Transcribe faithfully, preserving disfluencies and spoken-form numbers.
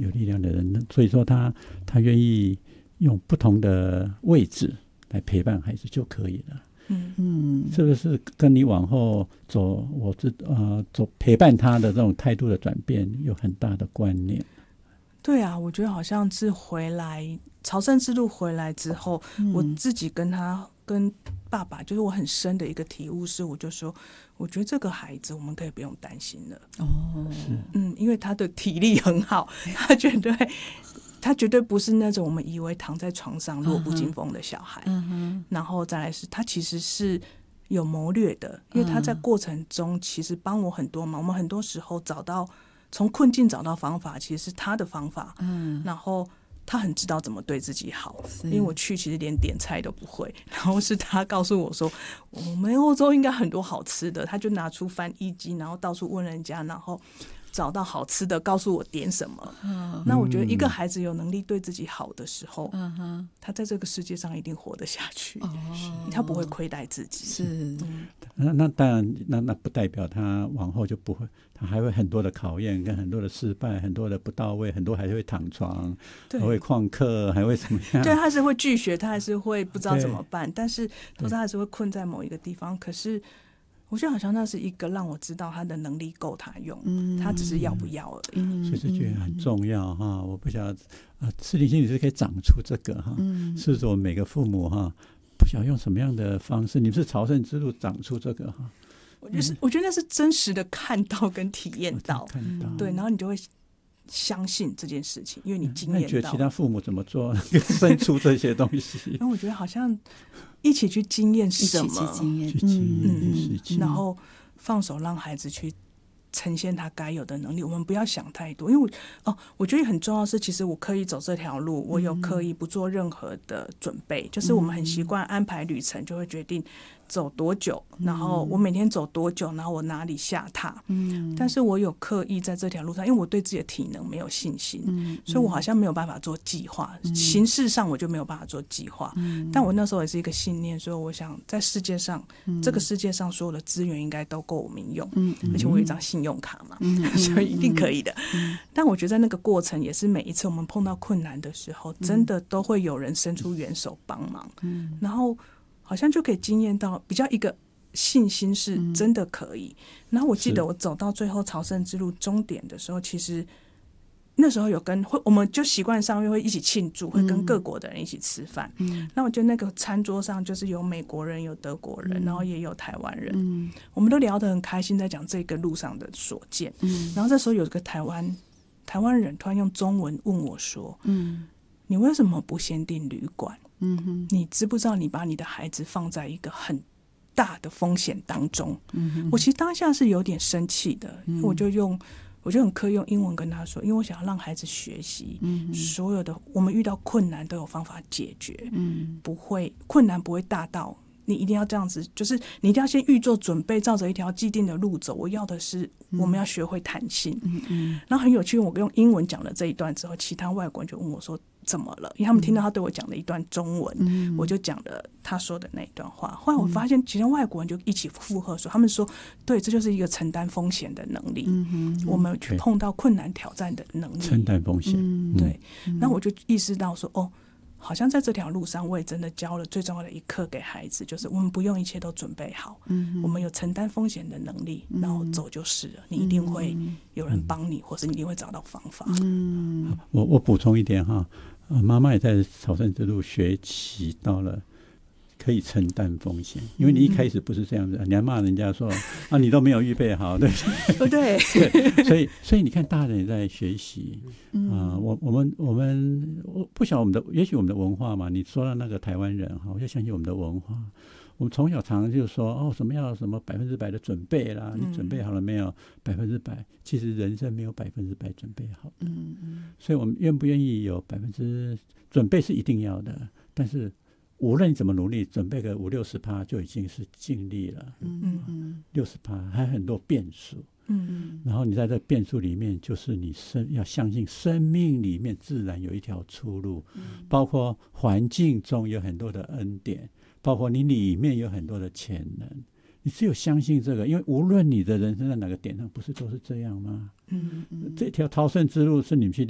有力量的人，所以说他他愿意用不同的位置来陪伴孩子就可以了。嗯嗯，是不是跟你往后走，我这呃走陪伴他的这种态度的转变有很大的关联？ 对啊，我觉得好像是回来朝圣之路回来之后，嗯、我自己跟他跟爸爸，就是我很深的一个体悟是，我就说，我觉得这个孩子我们可以不用担心了。哦，嗯，因为他的体力很好，他绝对他绝对不是那种我们以为躺在床上弱不禁风的小孩。嗯哼，然后再来是他其实是有谋略的，因为他在过程中其实帮我很多忙。我们很多时候找到从困境找到方法，其实是他的方法。嗯，然后他很知道怎么对自己好，因为我去其实连点菜都不会，然后是他告诉我说我们欧洲应该很多好吃的，他就拿出翻译机，然后到处问人家，然后找到好吃的告诉我点什么。嗯、那我觉得一个孩子有能力对自己好的时候，嗯、他在这个世界上一定活得下去。哦、他不会亏待自己。是、 嗯、那那当然，那那不代表他往后就不会，他还会很多的考验，跟很多的失败，很多的不到位，很多还会躺床，还会旷课，还会怎么样？ 对，他还是会拒学，他还是会不知道怎么办，但是都是他还是会困在某一个地方。可是我觉得好像那是一个让我知道他的能力够他用，嗯、他只是要不要而已。 嗯、所以这觉得很重要哈。我不晓得啊，适龄心理师可以长出这个哈，嗯、是说每个父母哈，不晓得用什么样的方式，你们是朝圣之路长出这个哈。 我觉得是，我觉得那是真实的看到跟体验到， 看到对，然后你就会相信这件事情，因为你经验到。 那你觉得其他父母怎么做生出这些东西？ 然后我觉得好像一起去经验什么， 一起去经验， 去经验事情， 然后放手让孩子去呈现他该有的能力。我们不要想太多，因为我哦，我觉得很重要的是，其实我刻意走这条路，我有刻意不做任何的准备，嗯、就是我们很习惯安排旅程，就会决定走多久，然后我每天走多久，然后我哪里下榻。嗯，但是我有刻意在这条路上，因为我对自己的体能没有信心，嗯、所以我好像没有办法做计划，嗯、形式上我就没有办法做计划。嗯、但我那时候也是一个信念，所以我想在世界上，嗯、这个世界上所有的资源应该都够我们用，嗯、而且我有一张信用卡嘛，嗯、所以一定可以的。嗯、但我觉得在那个过程，也是每一次我们碰到困难的时候，真的都会有人伸出援手帮忙，嗯、然后好像就可以经验到比较一个信心是真的可以。嗯、然后我记得我走到最后朝圣之路终点的时候，其实那时候有跟会，我们就习惯上会一起庆祝，会跟各国的人一起吃饭。嗯，那我觉得那个餐桌上就是有美国人，有德国人，嗯、然后也有台湾人。嗯，我们都聊得很开心，在讲这个路上的所见。嗯，然后这时候有个台湾台湾人突然用中文问我说：“嗯，你为什么不先订旅馆？嗯哼，你知不知道你把你的孩子放在一个很大的风险当中？”嗯，我其实当下是有点生气的，因为我就用我就很刻意用英文跟他说，因为我想要让孩子学习，嗯，所有的我们遇到困难都有方法解决，嗯，不会困难不会大到你一定要这样子，就是你一定要先预做准备，照着一条既定的路走。我要的是我们要学会弹性。嗯嗯，然后很有趣，我用英文讲了这一段之后，其他外国人就问我说怎么了，因为他们听到他对我讲了一段中文，嗯、我就讲了他说的那一段话。后来我发现其他外国人就一起附和说，他们说对，这就是一个承担风险的能力，嗯嗯、我们去碰到困难挑战的能力， 承担风险， 嗯、对。那、嗯、我就意识到说，哦，好像在这条路上我也真的教了最重要的一课给孩子，就是我们不用一切都准备好，嗯、我们有承担风险的能力，然后走就是了，你一定会有人帮你，或是你一定会找到方法。 嗯，我我补充一点哈，妈妈也在朝圣之路学习到了可以承担风险，因为你一开始不是这样子，你还骂人家说啊你都没有预备好，对不对？ 对，所以所以你看大人也在学习啊、呃，我我们我们我不晓得我们的，也许我们的文化嘛，你说到那个台湾人哈，我就相信我们的文化。我们从小常常就说哦，什么要什么百分之百的准备啦，你准备好了没有？百分之百，其实人生没有百分之百准备好的。嗯嗯，所以我们愿不愿意有百分之准备是一定要的，但是无论你怎么努力，准备个五六十趴就已经是尽力了。嗯嗯，六十趴还有很多变数。嗯嗯，然后你在这变数里面，就是你生要相信生命里面自然有一条出路，嗯、包括环境中有很多的恩典。包括你里面有很多的潜能，你只有相信这个，因为无论你的人生在哪个点上，不是都是这样吗？嗯嗯，这条朝圣之路是你们去